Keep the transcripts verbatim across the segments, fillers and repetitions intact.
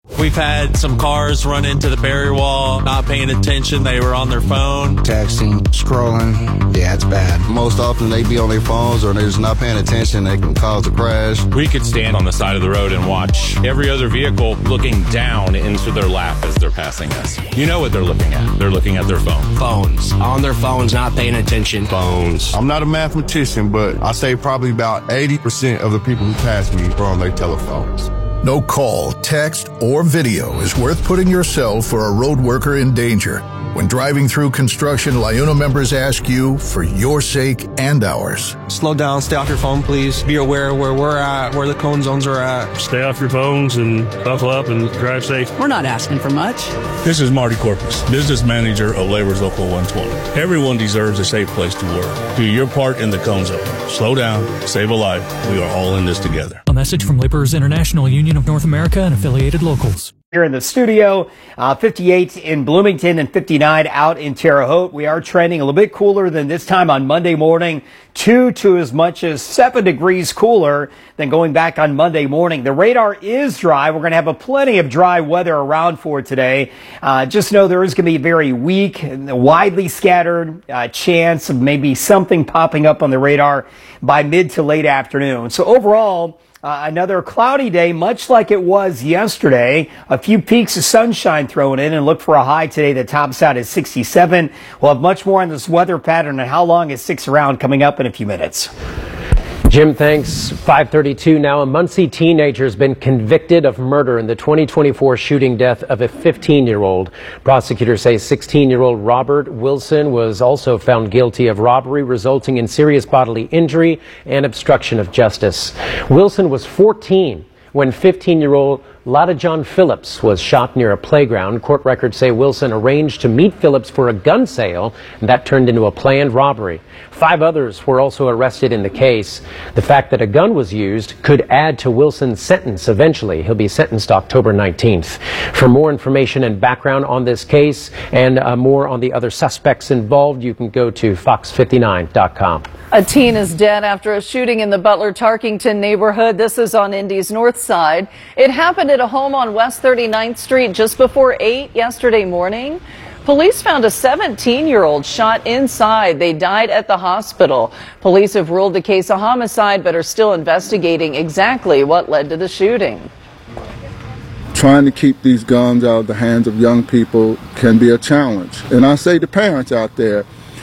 We've had some cars run into the barrier wall, not paying attention. They were on their phone. Texting, scrolling. Yeah, it's bad. Most often they be on their phones or they're just not paying attention. They can cause a crash. We could stand on the side of the road and watch every other vehicle looking down into their lap as they're passing us. You know what they're looking at. They're looking at their phone. Phones. On their phones, not paying attention. Phones. I'm not a mathematician, but I say probably about eighty percent of the people who pass me are on their telephones. No call, text, or video is worth putting yourself or a road worker in danger. When driving through construction, LIUNA members ask you for your sake and ours. Slow down, stay off your phone, please. Be aware where we're at, where the cone zones are at. Stay off your phones and buckle up and drive safe. We're not asking for much. This is Marty Corpus, business manager of Labor's Local one twenty. Everyone deserves a safe place to work. Do your part in the cone zone. Slow down, save a life. We are all in this together. A message from Laborers International Union of North America and affiliated locals. Here in the studio, uh, fifty-eight in Bloomington and fifty-nine out in Terre Haute. We are trending a little bit cooler than this time on Monday morning, two to as much as seven degrees cooler than going back on Monday morning. The radar is dry. We're going to have a plenty of dry weather around for today. Uh, just know there is going to be a very weak, widely scattered uh, chance of maybe something popping up on the radar by mid to late afternoon. So overall, Uh, another cloudy day, much like it was yesterday. A few peaks of sunshine thrown in, and look for a high today that tops out at sixty-seven. We'll have much more on this weather pattern and how long it sticks around coming up in a few minutes. Jim, thanks. five thirty-two now. A Muncie teenager has been convicted of murder in the twenty twenty-four shooting death of a fifteen-year-old. Prosecutors say sixteen-year-old Robert Wilson was also found guilty of robbery resulting in serious bodily injury and obstruction of justice. Wilson was fourteen when fifteen-year-old Lotta John Phillips was shot near a playground. Court records say Wilson arranged to meet Phillips for a gun sale, and that turned into a planned robbery. Five others were also arrested in the case. The fact that a gun was used could add to Wilson's sentence eventually. He'll be sentenced October nineteenth. For more information and background on this case and uh, more on the other suspects involved, you can go to fox fifty-nine dot com. A teen is dead after a shooting in the Butler-Tarkington neighborhood. This is on Indy's north side. It happened at a home on West thirty-ninth Street just before eight yesterday morning. Police found a seventeen-year-old shot inside. They died at the hospital. Police have ruled the case a homicide but are still investigating exactly what led to the shooting. Trying to keep these guns out of the hands of young people can be a challenge. And I say to parents out there,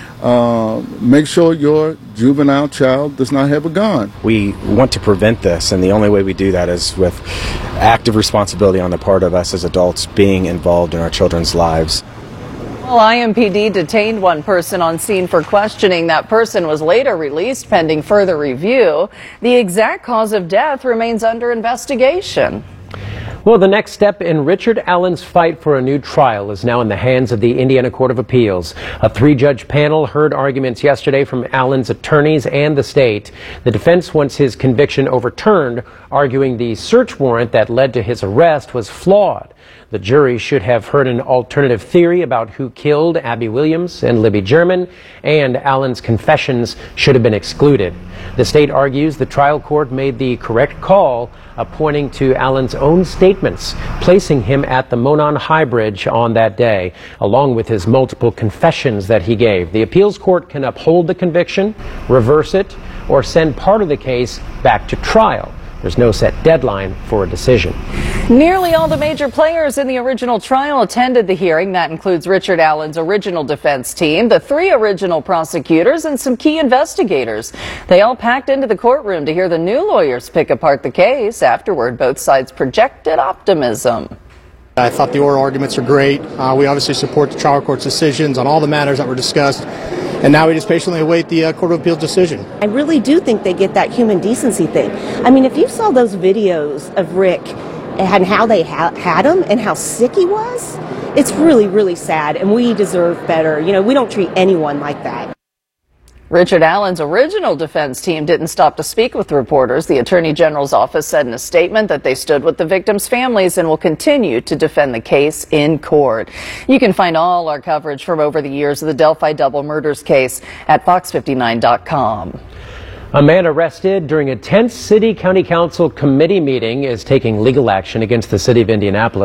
Uh, make sure your juvenile child does not have a gun. We want to prevent this, and the only way we do that is with active responsibility on the part of us as adults being involved in our children's lives. Well, I M P D detained one person on scene for questioning. That person was later released pending further review. The exact cause of death remains under investigation. Well, the next step in Richard Allen's fight for a new trial is now in the hands of the Indiana Court of Appeals. A three-judge panel heard arguments yesterday from Allen's attorneys and the state. The defense wants his conviction overturned, arguing the search warrant that led to his arrest was flawed. The jury should have heard an alternative theory about who killed Abby Williams and Libby German, and Allen's confessions should have been excluded. The state argues the trial court made the correct call, pointing to Allen's own statements, placing him at the Monon High Bridge on that day, along with his multiple confessions that he gave. The appeals court can uphold the conviction, reverse it, or send part of the case back to trial. There's no set deadline for a decision. Nearly all the major players in the original trial attended the hearing. That includes Richard Allen's original defense team, the three original prosecutors, and some key investigators. They all packed into the courtroom to hear the new lawyers pick apart the case. Afterward, both sides projected optimism. I thought the oral arguments are great. Uh, we obviously support the trial court's decisions on all the matters that were discussed. And now we just patiently await the uh, Court of Appeals decision. I really do think they get that human decency thing. I mean, if you saw those videos of Rick and how they ha had him and how sick he was, it's really, really sad, and we deserve better. You know, we don't treat anyone like that. Richard Allen's original defense team didn't stop to speak with reporters. The Attorney General's office said in a statement that they stood with the victims' families and will continue to defend the case in court. You can find all our coverage from over the years of the Delphi double murders case at fox fifty-nine dot com. A man arrested during a tense city county council committee meeting is taking legal action against the city of Indianapolis.